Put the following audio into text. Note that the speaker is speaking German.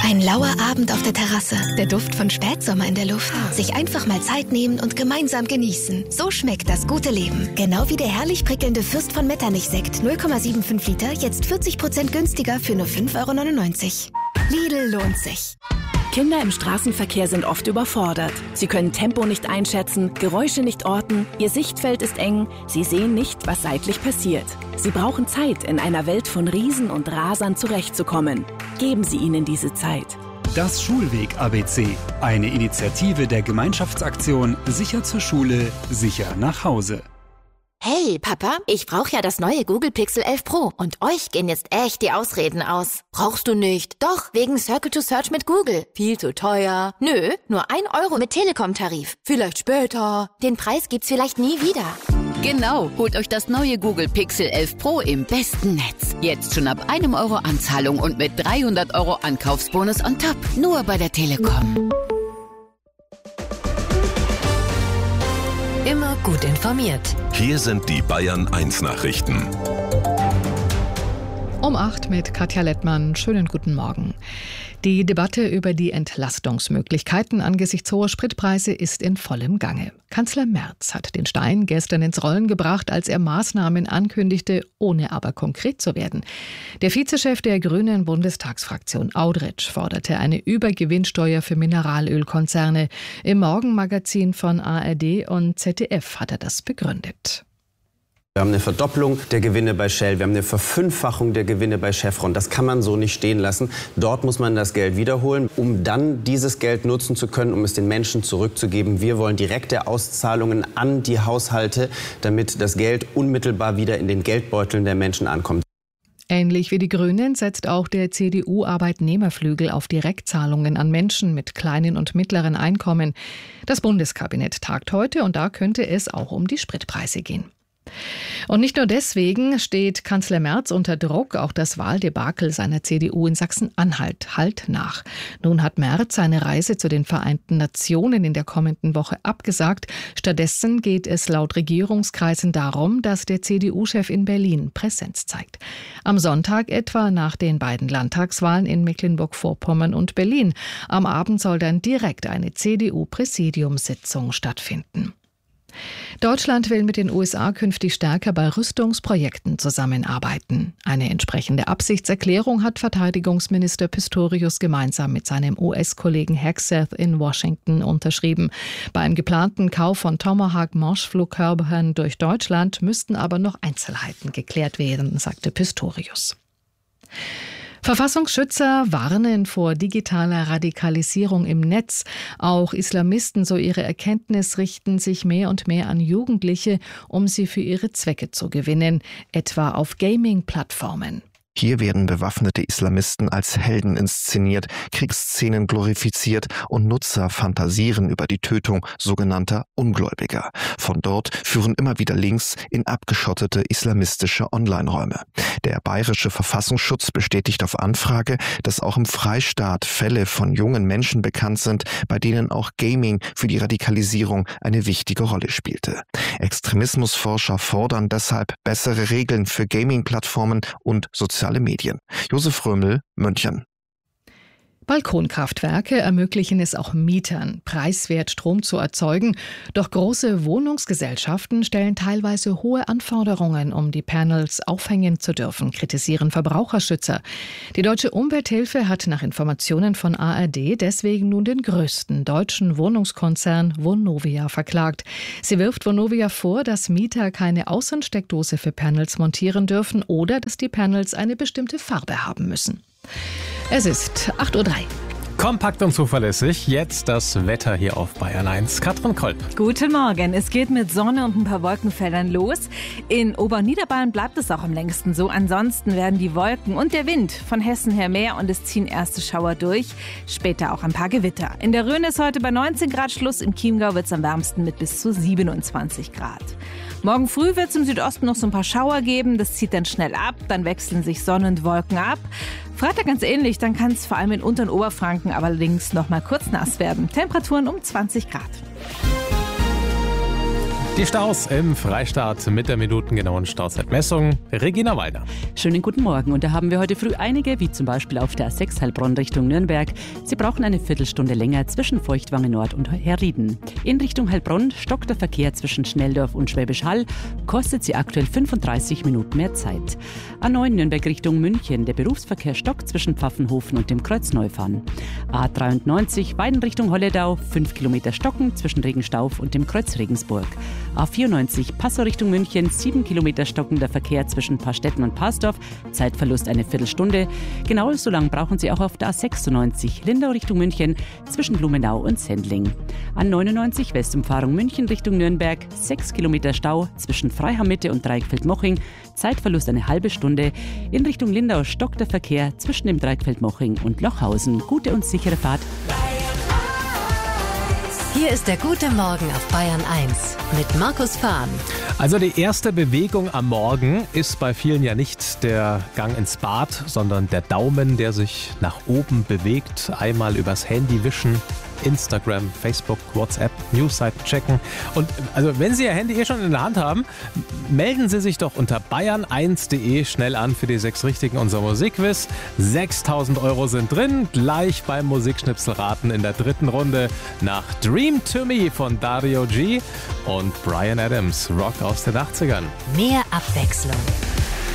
Ein lauer Abend auf der Terrasse, der Duft von Spätsommer in der Luft. Sich einfach mal Zeit nehmen und gemeinsam genießen. So schmeckt das gute Leben. Genau wie der herrlich prickelnde Fürst von Metternich-Sekt. 0,75 Liter, jetzt 40% günstiger für nur 5,99 €. Lidl lohnt sich. Kinder im Straßenverkehr sind oft überfordert. Sie können Tempo nicht einschätzen, Geräusche nicht orten, ihr Sichtfeld ist eng, sie sehen nicht, was seitlich passiert. Sie brauchen Zeit, in einer Welt von Riesen und Rasern zurechtzukommen. Geben Sie ihnen diese Zeit. Das Schulweg-ABC, eine Initiative der Gemeinschaftsaktion Sicher zur Schule, sicher nach Hause. Hey, Papa, ich brauche ja das neue Google Pixel 11 Pro und euch gehen jetzt echt die Ausreden aus. Brauchst du nicht? Doch, wegen Circle to Search mit Google. Viel zu teuer. Nö, nur 1 € mit Telekom-Tarif. Vielleicht später. Den Preis gibt's vielleicht nie wieder. Genau, holt euch das neue Google Pixel 11 Pro im besten Netz. Jetzt schon ab 1 € Anzahlung und mit 300 € Ankaufsbonus on top. Nur bei der Telekom. Immer gut informiert. Hier sind die Bayern 1 Nachrichten. Um 8 mit Katja Lettmann. Schönen guten Morgen. Die Debatte über die Entlastungsmöglichkeiten angesichts hoher Spritpreise ist in vollem Gange. Kanzler Merz hat den Stein gestern ins Rollen gebracht, als er Maßnahmen ankündigte, ohne aber konkret zu werden. Der Vizechef der Grünen Bundestagsfraktion Audretsch forderte eine Übergewinnsteuer für Mineralölkonzerne. Im Morgenmagazin von ARD und ZDF hat er das begründet. Wir haben eine Verdopplung der Gewinne bei Shell, wir haben eine Verfünffachung der Gewinne bei Chevron. Das kann man so nicht stehen lassen. Dort muss man das Geld wiederholen, um dann dieses Geld nutzen zu können, um es den Menschen zurückzugeben. Wir wollen direkte Auszahlungen an die Haushalte, damit das Geld unmittelbar wieder in den Geldbeuteln der Menschen ankommt. Ähnlich wie die Grünen setzt auch der CDU-Arbeitnehmerflügel auf Direktzahlungen an Menschen mit kleinen und mittleren Einkommen. Das Bundeskabinett tagt heute und da könnte es auch um die Spritpreise gehen. Und nicht nur deswegen steht Kanzler Merz unter Druck, auch das Wahldebakel seiner CDU in Sachsen-Anhalt hallt nach. Nun hat Merz seine Reise zu den Vereinten Nationen in der kommenden Woche abgesagt. Stattdessen geht es laut Regierungskreisen darum, dass der CDU-Chef in Berlin Präsenz zeigt. Am Sonntag etwa nach den beiden Landtagswahlen in Mecklenburg-Vorpommern und Berlin. Am Abend soll dann direkt eine CDU-Präsidiumssitzung stattfinden. Deutschland will mit den USA künftig stärker bei Rüstungsprojekten zusammenarbeiten. Eine entsprechende Absichtserklärung hat Verteidigungsminister Pistorius gemeinsam mit seinem US-Kollegen Hegseth in Washington unterschrieben. Beim geplanten Kauf von Tomahawk-Marschflugkörpern durch Deutschland müssten aber noch Einzelheiten geklärt werden, sagte Pistorius. Verfassungsschützer warnen vor digitaler Radikalisierung im Netz. Auch Islamisten, so ihre Erkenntnis, richten sich mehr und mehr an Jugendliche, um sie für ihre Zwecke zu gewinnen, etwa auf Gaming-Plattformen. Hier werden bewaffnete Islamisten als Helden inszeniert, Kriegsszenen glorifiziert und Nutzer fantasieren über die Tötung sogenannter Ungläubiger. Von dort führen immer wieder Links in abgeschottete islamistische Online-Räume. Der bayerische Verfassungsschutz bestätigt auf Anfrage, dass auch im Freistaat Fälle von jungen Menschen bekannt sind, bei denen auch Gaming für die Radikalisierung eine wichtige Rolle spielte. Extremismusforscher fordern deshalb bessere Regeln für Gaming-Plattformen und soziale Medien. Josef Römel, München. Balkonkraftwerke ermöglichen es auch Mietern, preiswert Strom zu erzeugen. Doch große Wohnungsgesellschaften stellen teilweise hohe Anforderungen, um die Panels aufhängen zu dürfen, kritisieren Verbraucherschützer. Die Deutsche Umwelthilfe hat nach Informationen von ARD deswegen nun den größten deutschen Wohnungskonzern Vonovia verklagt. Sie wirft Vonovia vor, dass Mieter keine Außensteckdose für Panels montieren dürfen oder dass die Panels eine bestimmte Farbe haben müssen. Es ist 8:03 Uhr. Kompakt und zuverlässig. Jetzt das Wetter hier auf Bayern 1. Katrin Kolb. Guten Morgen. Es geht mit Sonne und ein paar Wolkenfeldern los. In Ober- und Niederbayern bleibt es auch am längsten so. Ansonsten werden die Wolken und der Wind von Hessen her mehr und es ziehen erste Schauer durch. Später auch ein paar Gewitter. In der Rhön ist heute bei 19 Grad Schluss. Im Chiemgau wird es am wärmsten mit bis zu 27 Grad. Morgen früh wird es im Südosten noch so ein paar Schauer geben. Das zieht dann schnell ab. Dann wechseln sich Sonne und Wolken ab. Freitag ganz ähnlich. Dann kann es vor allem in Unter- und Oberfranken allerdings noch mal kurz nass werden. Temperaturen um 20 Grad. Die Staus im Freistaat mit der minutengenauen Stauzeitmessung. Regina Walder. Schönen guten Morgen. Und da haben wir heute früh einige, wie zum Beispiel auf der A6 Heilbronn Richtung Nürnberg. Sie brauchen eine Viertelstunde länger zwischen Feuchtwangen Nord und Herrieden. In Richtung Heilbronn stockt der Verkehr zwischen Schnelldorf und Schwäbisch Hall. Kostet sie aktuell 35 Minuten mehr Zeit. A9 Nürnberg Richtung München. Der Berufsverkehr stockt zwischen Pfaffenhofen und dem Kreuz-Neufahren. A93 Weiden Richtung Holledau. 5 Kilometer stocken zwischen Regenstauf und dem Kreuz Regensburg. A94 Passau Richtung München, 7 Kilometer stockender Verkehr zwischen Paarstetten und Parsdorf, Zeitverlust eine Viertelstunde. Genau so lang brauchen Sie auch auf der A96 Lindau Richtung München, zwischen Blumenau und Sendling. A99 Westumfahrung München Richtung Nürnberg, 6 Kilometer Stau zwischen Freiham-Mitte und Dreieckfeld-Moching, Zeitverlust eine halbe Stunde. In Richtung Lindau stockt der Verkehr zwischen dem Dreieckfeld-Moching und Lochhausen. Gute und sichere Fahrt. Hier ist der gute Morgen auf Bayern 1 mit Markus Fahn. Also die erste Bewegung am Morgen ist bei vielen ja nicht der Gang ins Bad, sondern der Daumen, der sich nach oben bewegt. Einmal übers Handy wischen, Instagram, Facebook, WhatsApp, Newsseiten checken. Und also wenn Sie Ihr Handy schon in der Hand haben, melden Sie sich doch unter bayern1.de schnell an für die 6 Richtigen unser Musikquiz. 6.000 € sind drin, gleich beim Musikschnipselraten in der 3. Runde nach Dream to Me von Dario G. und Bryan Adams, Rock aus den 80ern. Mehr Abwechslung